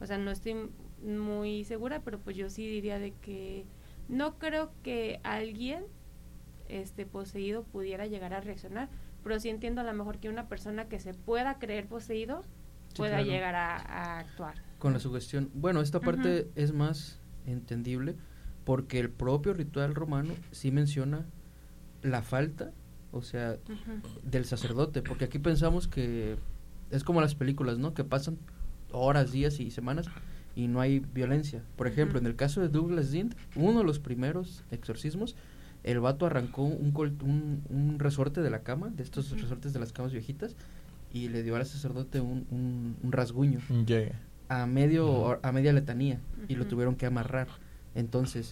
O sea, no estoy muy segura, pero pues yo sí diría de que no creo que alguien poseído pudiera llegar a reaccionar, pero sí entiendo a lo mejor que una persona que se pueda creer poseído pueda llegar a actuar. Con la sugestión. Bueno, esta parte es más entendible porque el propio ritual romano sí menciona la falta, o sea, del sacerdote, porque aquí pensamos que es como las películas, ¿no? Que pasan horas, días y semanas y no hay violencia. Por ejemplo, en el caso de Douglas Dean, uno de los primeros exorcismos, el vato arrancó un resorte de la cama, de estos resortes de las camas viejitas, y le dio al sacerdote un rasguño a media letanía, y lo tuvieron que amarrar. Entonces,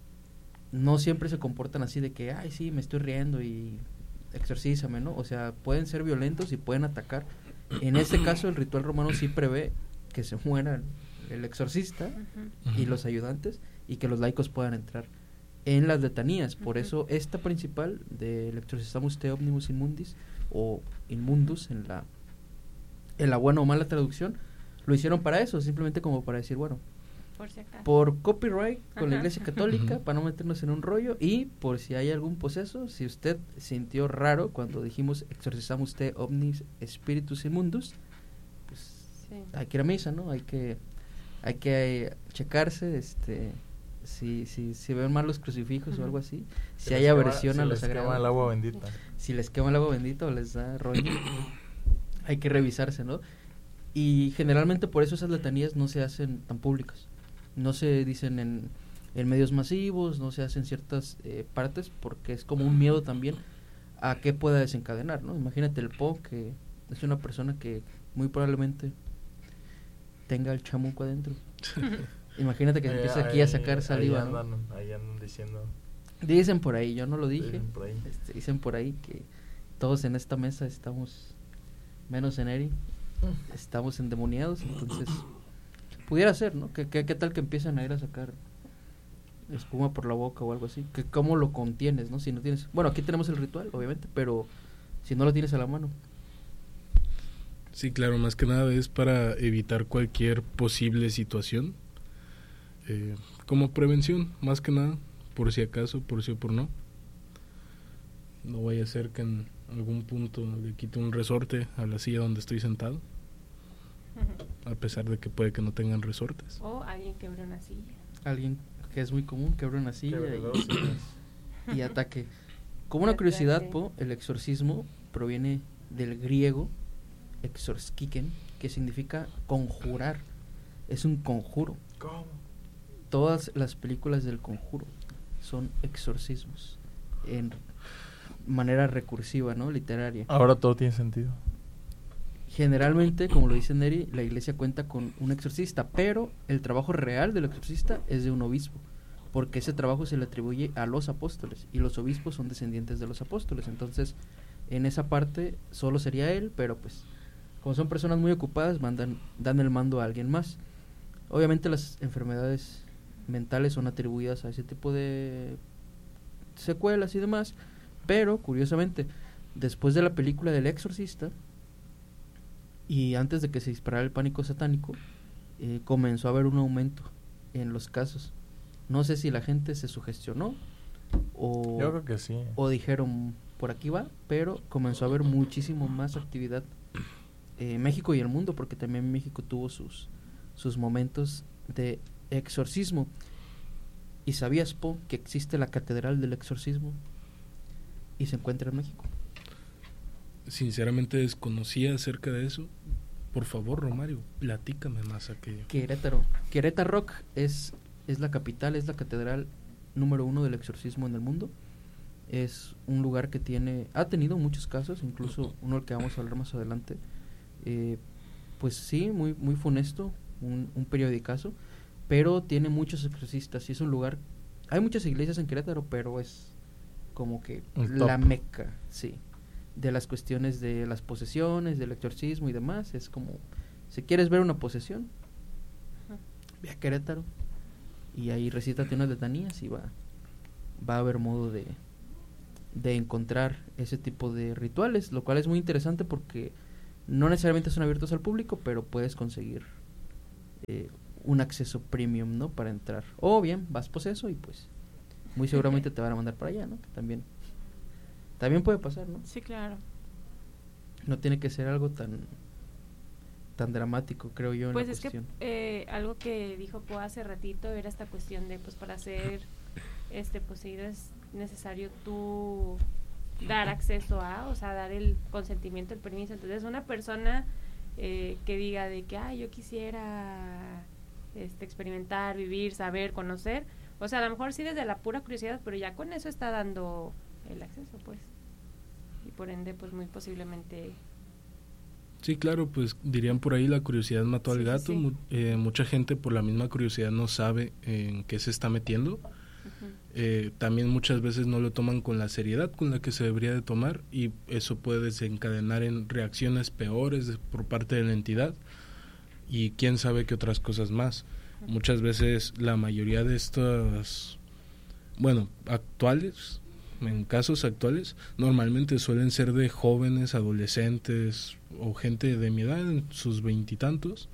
no siempre se comportan así de que, ay, sí, me estoy riendo y exorcízame, ¿no? O sea, pueden ser violentos y pueden atacar. En este caso, el ritual romano sí prevé que se muera el exorcista y los ayudantes, y que los laicos puedan entrar en las letanías. Por eso esta principal del Exorcizamus Te Omnibus Immundis o Inmundus en la buena o mala traducción, lo hicieron para eso, simplemente como para decir, bueno, por si acaso, por copyright con la Iglesia Católica, para no meternos en un rollo, y por si hay algún poseso, si usted sintió raro cuando dijimos Exorcizamus Te Omnis Spiritus Immundus, pues hay que ir a misa, ¿no? Hay que checarse, si ven mal los crucifijos o algo así, si hay aversión a lo sagrado, quema el agua bendita. Si les quema el agua bendita o les da rollo, hay que revisarse, ¿no? Y generalmente por eso esas letanías no se hacen tan públicas, no se dicen en medios masivos, no se hacen ciertas partes, porque es como un miedo también a qué pueda desencadenar, ¿no? Imagínate el Po, que es una persona que muy probablemente tenga el chamuco adentro. Imagínate que empieza aquí a sacar saliva, ahí andan diciendo. Dicen por ahí, yo no lo dije. Dicen por ahí que todos en esta mesa estamos, menos en Eri, estamos endemoniados, entonces pudiera ser, ¿no? ¿Qué tal que empiezan a ir a sacar espuma por la boca o algo así? Que ¿cómo lo contienes, no? Si no tienes, bueno, aquí tenemos el ritual, obviamente, pero si no lo tienes a la mano. Sí, claro, más que nada es para evitar cualquier posible situación, como prevención, más que nada, por si acaso, por sí o por no. No vaya a ser que en algún punto le quite un resorte a la silla donde estoy sentado, a pesar de que puede que no tengan resortes. O alguien quebre una silla. Alguien, que es muy común, quebra una silla y ataque. Como una curiosidad, Po, el exorcismo proviene del griego exorskiken, que significa conjurar. Es un conjuro. ¿Cómo? Todas las películas del Conjuro son exorcismos en manera recursiva, ¿no? Literaria. Ahora todo tiene sentido. Generalmente, como lo dice Neri, la iglesia cuenta con un exorcista, pero el trabajo real del exorcista es de un obispo, porque ese trabajo se le atribuye a los apóstoles, y los obispos son descendientes de los apóstoles. Entonces, en esa parte solo sería él, pero pues como son personas muy ocupadas, dan el mando a alguien más. Obviamente las enfermedades mentales son atribuidas a ese tipo de secuelas y demás, pero curiosamente, después de la película del Exorcista y antes de que se disparara el pánico satánico, comenzó a haber un aumento en los casos. No sé si la gente se sugestionó o yo creo que sí, dijeron por aquí va, pero comenzó a haber muchísimo más actividad en México y el mundo, porque también México tuvo sus momentos de exorcismo. ¿Y sabías, Po, que existe la Catedral del Exorcismo y se encuentra en México? Sinceramente desconocía acerca de eso. Por favor, Romario, platícame más aquello. Querétaro Rock es la capital, es la catedral número 1 del exorcismo en el mundo. Es un lugar que ha tenido muchos casos, incluso uno del que vamos a hablar más adelante. Pues sí, muy, muy funesto, un periodicazo, pero tiene muchos exorcistas y es un lugar, hay muchas iglesias en Querétaro, pero es como que la meca, sí, de las cuestiones de las posesiones, del exorcismo y demás. Es como, si quieres ver una posesión, ve a Querétaro y ahí recítate unas letanías y va a haber modo de encontrar ese tipo de rituales, lo cual es muy interesante porque no necesariamente son abiertos al público, pero puedes conseguir un acceso premium, ¿no? Para entrar. O bien, vas poseso y pues muy seguramente te van a mandar para allá, ¿no? Que también puede pasar, ¿no? Sí, claro. No tiene que ser algo tan dramático, creo yo, en Pues la es cuestión. que algo que dijo Po hace ratito era esta cuestión de, pues, para ser poseído es necesario tú dar acceso a, o sea, dar el consentimiento, el permiso. Entonces, una persona que diga de que, yo quisiera experimentar, vivir, saber, conocer, o sea, a lo mejor sí desde la pura curiosidad, pero ya con eso está dando el acceso, pues, y por ende, pues, muy posiblemente... Sí, claro, pues dirían por ahí la curiosidad mató al gato. Sí. Mucha gente por la misma curiosidad no sabe en qué se está metiendo. También muchas veces no lo toman con la seriedad con la que se debería de tomar, y eso puede desencadenar en reacciones peores por parte de la entidad y quién sabe qué otras cosas más. Muchas veces la mayoría de estas, actuales, en casos actuales, normalmente suelen ser de jóvenes, adolescentes o gente de mi edad, en sus veintitantos,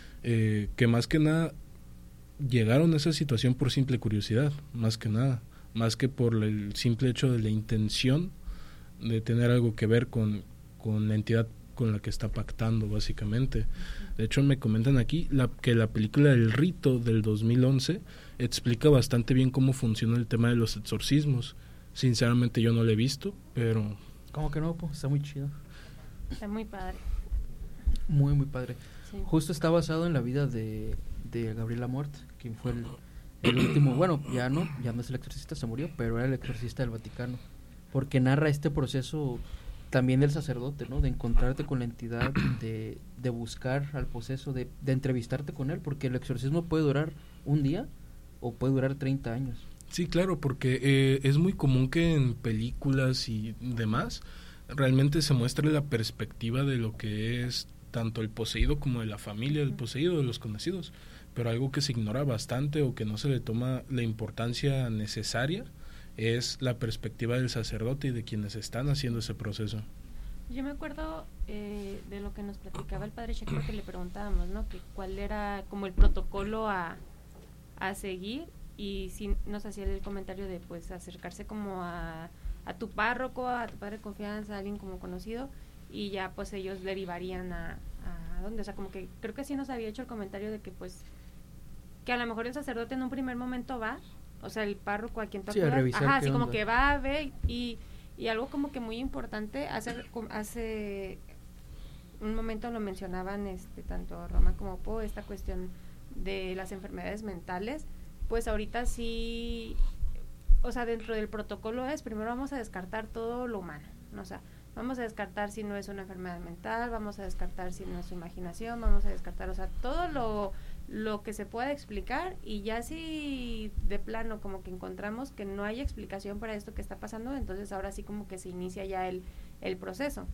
que más que nada llegaron a esa situación por simple curiosidad, más que nada, más que por el simple hecho de la intención de tener algo que ver con la entidad con la que está pactando, básicamente. De hecho, me comentan aquí que la película El Rito del 2011 explica bastante bien cómo funciona el tema de los exorcismos. Sinceramente yo no lo he visto, pero... ¿Cómo que no? Pues está muy chido. Está muy padre. Muy, muy padre. Sí. Justo está basado en la vida de Gabriel Amort, quien fue el último, ya no es el exorcista, se murió, pero era el exorcista del Vaticano, porque narra este proceso también del sacerdote, ¿no? De encontrarte con la entidad, de buscar al poseso, de entrevistarte con él, porque el exorcismo puede durar un día o puede durar 30 años. Sí, claro, porque es muy común que en películas y demás realmente se muestre la perspectiva de lo que es tanto el poseído como de la familia del poseído, de los conocidos, pero algo que se ignora bastante o que no se le toma la importancia necesaria es la perspectiva del sacerdote y de quienes están haciendo ese proceso. Yo me acuerdo de lo que nos platicaba el padre Checo, que le preguntábamos, ¿no? Que cuál era como el protocolo a seguir, y sí nos hacía el comentario de, pues, acercarse como a tu párroco, a tu padre de confianza, a alguien como conocido, y ya pues ellos derivarían a dónde, o sea, como que creo que sí nos había hecho el comentario de que, pues, que a lo mejor el sacerdote en un primer momento va, o sea, el párroco a quien tú a revisar qué así como onda. que va a ver, y algo como que muy importante, hace un momento lo mencionaban tanto Roma como Po, esta cuestión de las enfermedades mentales. Pues ahorita sí, o sea, dentro del protocolo primero vamos a descartar todo lo humano, ¿no? O sea, vamos a descartar si no es una enfermedad mental, vamos a descartar si no es su imaginación, vamos a descartar, o sea, todo lo que se pueda explicar, y ya si de plano como que encontramos que no hay explicación para esto que está pasando, entonces ahora sí como que se inicia ya el proceso.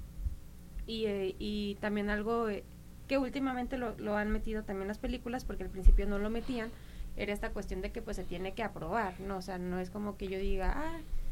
Y también algo que últimamente lo han metido también las películas, porque al principio no lo metían, era esta cuestión de que pues se tiene que aprobar, ¿no? O sea, no es como que yo diga,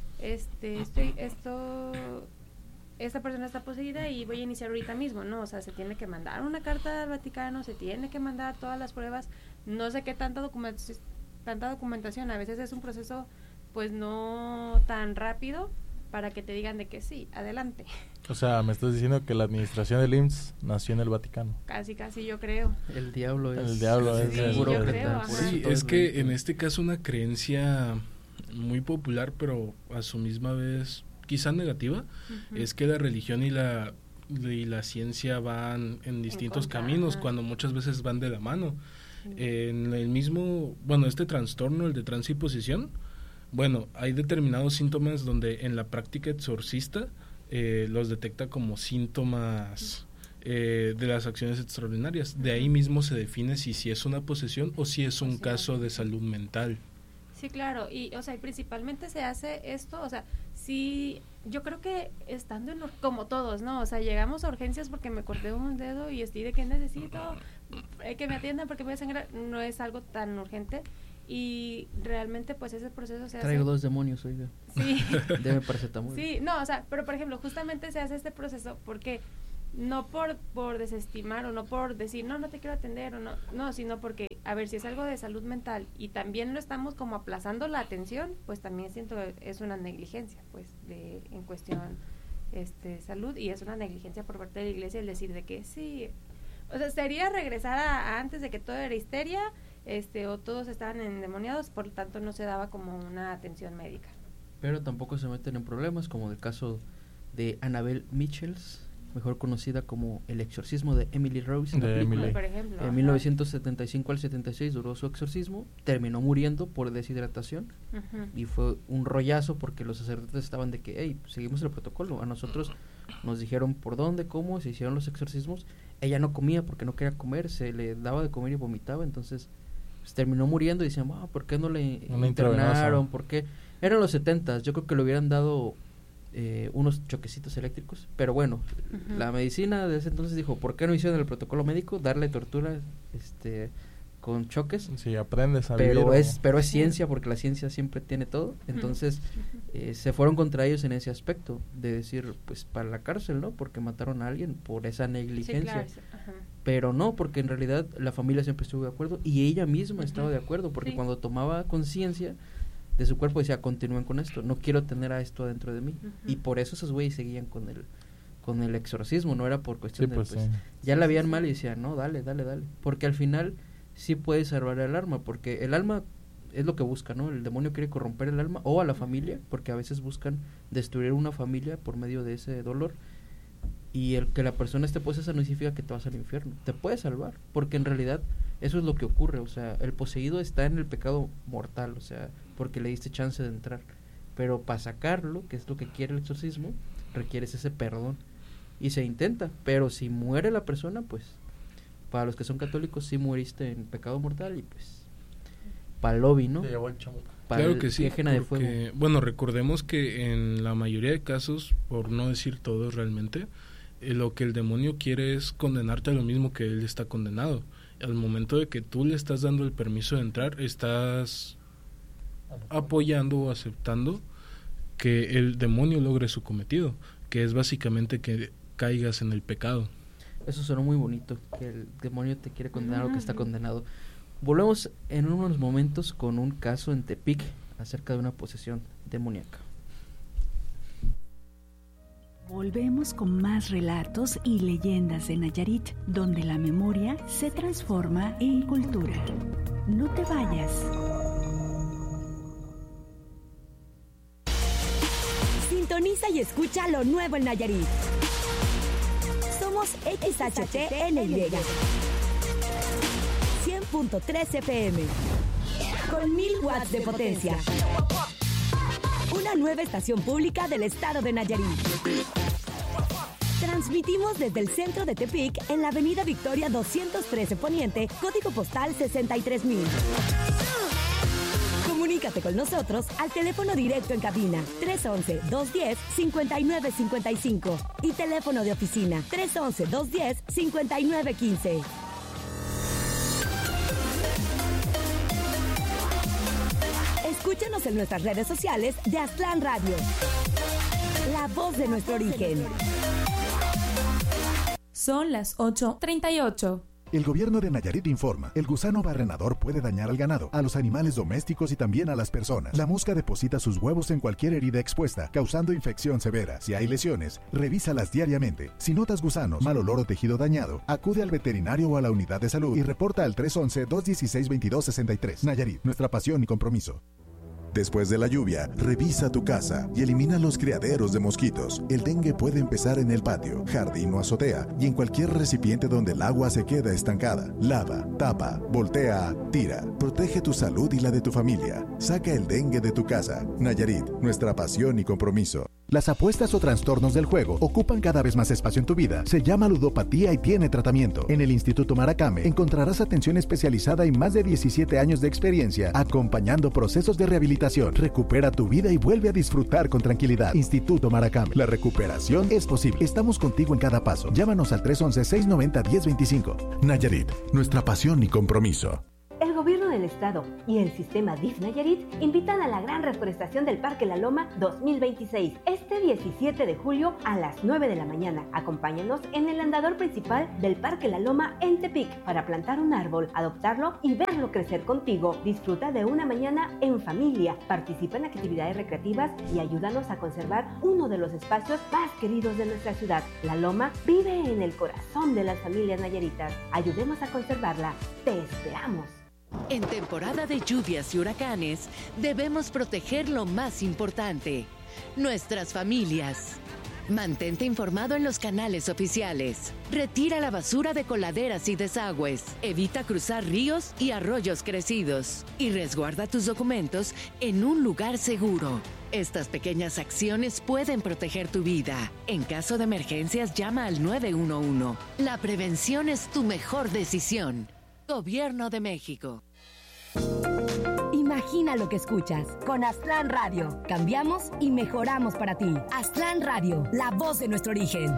esta persona está poseída y voy a iniciar ahorita mismo, ¿no? O sea, se tiene que mandar una carta al Vaticano, se tiene que mandar todas las pruebas, no sé qué tanta documentación, a veces es un proceso pues no tan rápido para que te digan de que sí, adelante. O sea, me estás diciendo que la administración del IMSS nació en el Vaticano. Casi yo creo. El diablo es... El diablo es... Sí, seguro yo que creo, está- ajá. Sí, todo es que ridículo. en este caso una creencia muy popular, pero a su misma vez quizá negativa, es que la religión y la ciencia van en distintos contra, caminos, ajá. cuando muchas veces van de la mano. En el mismo, este trastorno, el de transiposición, hay determinados síntomas donde en la práctica exorcista los detecta como síntomas de las acciones extraordinarias. De ahí mismo se define si es una posesión o si es un caso de salud mental. Sí, claro, y o sea, y principalmente se hace esto, o sea, sí, yo creo que estando como todos, ¿no? O sea, llegamos a urgencias porque me corté un dedo y estoy de que necesito que me atiendan porque me voy a sangrar, no es algo tan urgente, y realmente pues ese proceso se hace... Traigo 2 demonios, oiga. Sí. Deme paracetamol. Sí, no, o sea, pero por ejemplo, justamente se hace este proceso porque no por desestimar o no por decir no te quiero atender o no, sino porque, a ver, si es algo de salud mental y también lo estamos como aplazando la atención, pues también siento que es una negligencia, pues, en cuestión salud, y es una negligencia por parte de la iglesia el decir de que sí, o sea, sería regresar a antes de que todo era histeria, o todos estaban endemoniados, por lo tanto no se daba como una atención médica. Pero tampoco se meten en problemas como el caso de Annabelle Michels, mejor conocida como El exorcismo de Emily Rose, por ejemplo, en 1975 al 76 duró su exorcismo, terminó muriendo por deshidratación, y fue un rollazo porque los sacerdotes estaban de que, hey, seguimos el protocolo, a nosotros nos dijeron por dónde, cómo, se hicieron los exorcismos, ella no comía porque no quería comer, se le daba de comer y vomitaba, entonces pues, terminó muriendo y decían, ¿por qué no le internaron? ¿Por qué? Eran los 70s, yo creo que le hubieran dado unos choquecitos eléctricos, pero bueno, la medicina de ese entonces dijo, ¿por qué no hicieron el protocolo médico? Darle tortura con choques. Sí, aprendes a pero vivir. Pero es ciencia, porque la ciencia siempre tiene todo, entonces se fueron contra ellos en ese aspecto, de decir, pues para la cárcel, ¿no? Porque mataron a alguien por esa negligencia. Sí, claro. Pero no, porque en realidad la familia siempre estuvo de acuerdo y ella misma estaba de acuerdo, porque cuando tomaba conciencia de su cuerpo decía, continúen con esto, no quiero tener a esto dentro de mí, y por eso esos güeyes seguían con el exorcismo, no era por cuestión ya la veían mal y decían, no, dale, porque al final sí puede salvar el alma, porque el alma es lo que busca, ¿no? El demonio quiere corromper el alma o a la familia, porque a veces buscan destruir una familia por medio de ese dolor, y el que la persona esté posesa no significa que te vas al infierno, te puede salvar, porque en realidad eso es lo que ocurre, o sea, el poseído está en el pecado mortal, o sea, porque le diste chance de entrar, pero para sacarlo, que es lo que quiere el exorcismo, requieres ese perdón, y se intenta, pero si muere la persona, pues, para los que son católicos, sí muriste en pecado mortal, y pues, para el lobby, ¿no? Claro que sí, porque, bueno, recordemos que en la mayoría de casos, por no decir todos realmente, lo que el demonio quiere es condenarte a lo mismo que él está condenado. Al momento de que tú le estás dando el permiso de entrar, estás apoyando o aceptando que el demonio logre su cometido, que es básicamente que caigas en el pecado. Eso sonó muy bonito, que el demonio te quiere condenar o que está condenado. Volvemos en unos momentos con un caso en Tepic acerca de una posesión demoníaca. Volvemos con más relatos y leyendas de Nayarit, donde la memoria se transforma en cultura. No te vayas. Sintoniza y escucha lo nuevo en Nayarit. Somos XHTNY 100.3 FM con 1000 watts de potencia. Una nueva estación pública del estado de Nayarit. Transmitimos desde el centro de Tepic en la avenida Victoria 213 Poniente, código postal 63000. Comunícate con nosotros al teléfono directo en cabina 311-210-5955 y teléfono de oficina 311-210-5915. Escúchanos en nuestras redes sociales de Aztlán Radio. La voz de nuestro origen. Son las 8:38. El gobierno de Nayarit informa, el gusano barrenador puede dañar al ganado, a los animales domésticos y también a las personas. La mosca deposita sus huevos en cualquier herida expuesta, causando infección severa. Si hay lesiones, revísalas diariamente. Si notas gusanos, mal olor o tejido dañado, acude al veterinario o a la unidad de salud y reporta al 311-216-2263. Nayarit, nuestra pasión y compromiso. Después de la lluvia, revisa tu casa y elimina los criaderos de mosquitos. El dengue puede empezar en el patio, jardín o azotea y en cualquier recipiente donde el agua se queda estancada. Lava, tapa, voltea, tira. Protege tu salud y la de tu familia. Saca el dengue de tu casa. Nayarit, nuestra pasión y compromiso. Las apuestas o trastornos del juego ocupan cada vez más espacio en tu vida. Se llama ludopatía y tiene tratamiento. En el Instituto Maracame encontrarás atención especializada y más de 17 años de experiencia acompañando procesos de rehabilitación. Recupera tu vida y vuelve a disfrutar con tranquilidad. Instituto Maracame. La recuperación es posible. Estamos contigo en cada paso. Llámanos al 311-690-1025. Nayarit, nuestra pasión y compromiso. El gobierno del Estado y el sistema DIF Nayarit invitan a la gran reforestación del Parque La Loma 2026, este 17 de julio a las 9 de la mañana. Acompáñanos en el andador principal del Parque La Loma en Tepic para plantar un árbol, adoptarlo y verlo crecer contigo. Disfruta de una mañana en familia, participa en actividades recreativas y ayúdanos a conservar uno de los espacios más queridos de nuestra ciudad. La Loma vive en el corazón de las familias nayaritas. Ayudemos a conservarla. ¡Te esperamos! En temporada de lluvias y huracanes, debemos proteger lo más importante: nuestras familias. Mantente informado en los canales oficiales. Retira la basura de coladeras y desagües. Evita cruzar ríos y arroyos crecidos. Y resguarda tus documentos en un lugar seguro. Estas pequeñas acciones pueden proteger tu vida. En caso de emergencias, llama al 911. La prevención es tu mejor decisión. Gobierno de México. Imagina lo que escuchas. Con Aztlán Radio. Cambiamos y mejoramos para ti. Aztlán Radio, la voz de nuestro origen.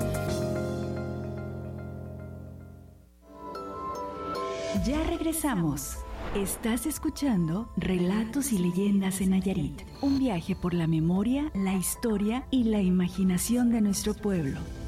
Ya regresamos. Estás escuchando Relatos y Leyendas en Nayarit. Un viaje por la memoria, la historia y la imaginación de nuestro pueblo.